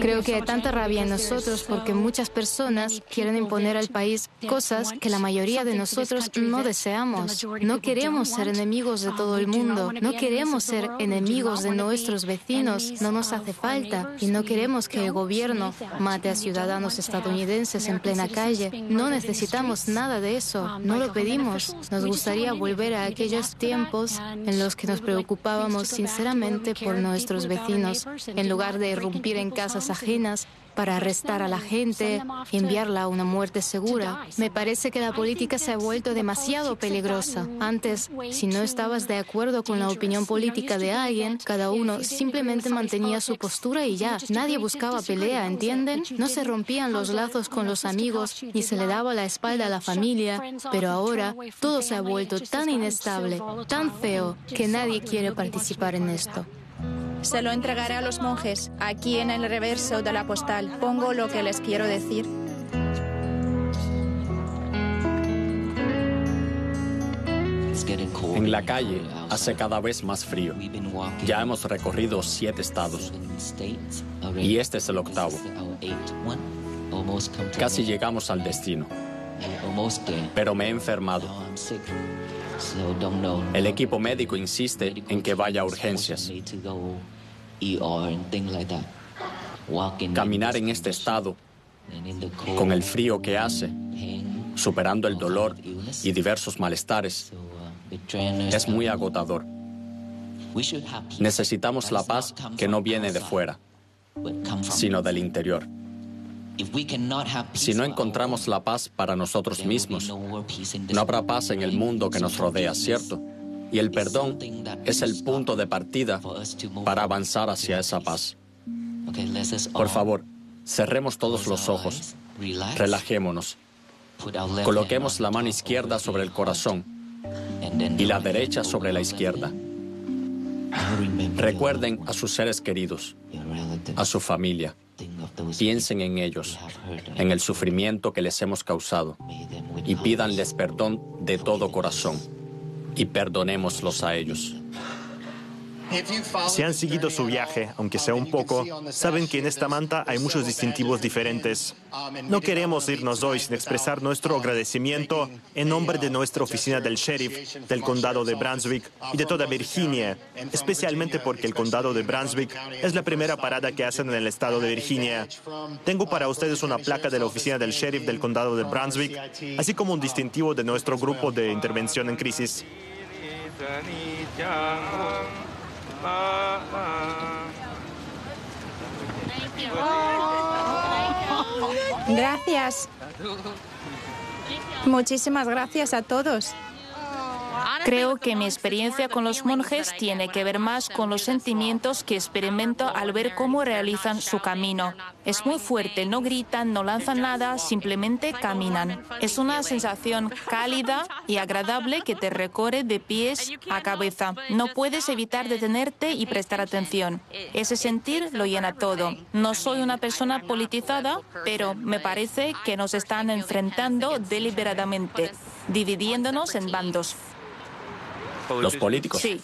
Creo que hay tanta rabia en nosotros porque muchas personas quieren imponer al país cosas que la mayoría de nosotros no deseamos. No queremos ser enemigos de todo el mundo, no queremos ser enemigos de nuestros vecinos, no nos hace falta, y no queremos que el gobierno mate a ciudadanos estadounidenses en plena calle. No necesitamos nada de eso, no lo pedimos. Nos gustaría volver a aquellos tiempos en los que nos preocupábamos sinceramente por nuestros vecinos, en lugar de irrumpir en casas ajenas para arrestar a la gente y enviarla a una muerte segura. Me parece que la política se ha vuelto demasiado peligrosa. Antes, si no estabas de acuerdo con la opinión política de alguien, cada uno simplemente mantenía su postura y ya. Nadie buscaba pelea, ¿entienden? No se rompían los lazos con los amigos ni se le daba la espalda a la familia. Pero ahora todo se ha vuelto tan inestable, tan feo, que nadie quiere participar en esto. Se lo entregaré a los monjes. Aquí en el reverso de la postal pongo lo que les quiero decir. En la calle hace cada vez más frío. Ya hemos recorrido 7 estados. Y este es el 8º. Casi llegamos al destino. Pero me he enfermado. El equipo médico insiste en que vaya a urgencias. Caminar en este estado, con el frío que hace, superando el dolor y diversos malestares, es muy agotador. Necesitamos la paz que no viene de fuera, sino del interior. Si no encontramos la paz para nosotros mismos, no habrá paz en el mundo que nos rodea, ¿cierto? Y el perdón es el punto de partida para avanzar hacia esa paz. Por favor, cerremos todos los ojos, relajémonos, coloquemos la mano izquierda sobre el corazón y la derecha sobre la izquierda. Recuerden a sus seres queridos, a su familia. Piensen en ellos, en el sufrimiento que les hemos causado, y pídanles perdón de todo corazón, y perdonémoslos a ellos. Si han seguido su viaje, aunque sea un poco, saben que en esta manta hay muchos distintivos diferentes. No queremos irnos hoy sin expresar nuestro agradecimiento en nombre de nuestra oficina del sheriff, del condado de Brunswick y de toda Virginia, especialmente porque el condado de Brunswick es la primera parada que hacen en el estado de Virginia. Tengo para ustedes una placa de la oficina del sheriff del condado de Brunswick, así como un distintivo de nuestro grupo de intervención en crisis. Gracias. Muchísimas gracias a todos. Creo que mi experiencia con los monjes tiene que ver más con los sentimientos que experimento al ver cómo realizan su camino. Es muy fuerte, no gritan, no lanzan nada, simplemente caminan. Es una sensación cálida y agradable que te recorre de pies a cabeza. No puedes evitar detenerte y prestar atención. Ese sentir lo llena todo. No soy una persona politizada, pero me parece que nos están enfrentando deliberadamente, dividiéndonos en bandos. ¿Los políticos? Sí.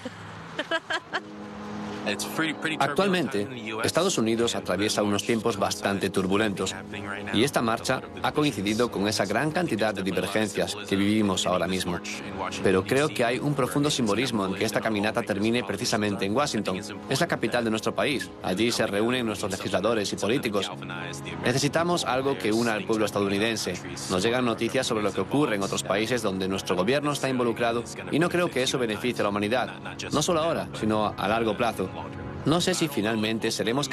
Actualmente, Estados Unidos atraviesa unos tiempos bastante turbulentos y esta marcha ha coincidido con esa gran cantidad de divergencias que vivimos ahora mismo. Pero creo que hay un profundo simbolismo en que esta caminata termine precisamente en Washington. Es la capital de nuestro país. Allí se reúnen nuestros legisladores y políticos. Necesitamos algo que una al pueblo estadounidense. Nos llegan noticias sobre lo que ocurre en otros países donde nuestro gobierno está involucrado y no creo que eso beneficie a la humanidad. No solo ahora, sino a largo plazo. No sé si finalmente seremos